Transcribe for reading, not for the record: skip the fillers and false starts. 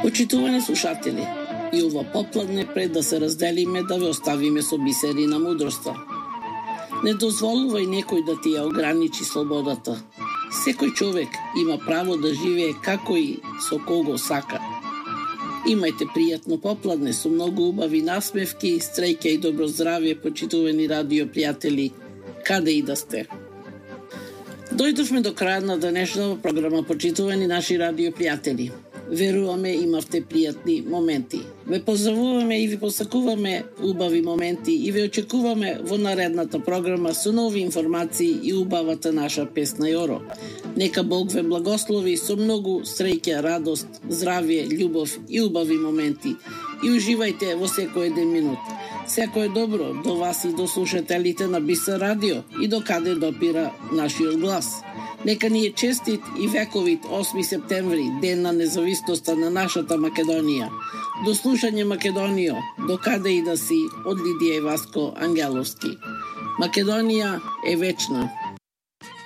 Почитувани слушатели, и ова попладне пред да се разделиме да ве оставиме со бисери на мудроста. Не дозволувај некој да ти ја ограничи слободата. Секој човек има право да живее како и со кого сака. Имајте пријатно попладне со многу убави насмевки, стреќа и добро здравје, почитувани радио пријатели, каде и да сте. Дојдовме до крајот на денешната програма, почитувани наши радио пријатели. Веруваме имавте пријатни моменти. Ве поздравуваме и ви посакуваме убави моменти и ве очекуваме во наредната програма со нови информации и убавата наша песна Јоро. Нека Бог ве благослови со многу среќа, радост, здравје, љубов и убави моменти. И уживајте во секој еден минут. Секој добро до вас и до слушателите на Бисер радио и до каде допира нашиот глас. Нека ни е честит и вековит 8 септември, ден на независноста на нашата Македонија. До слушање Македонијо, до каде и да си, од Лидија и Васко Ангеловски. Македонија е вечна.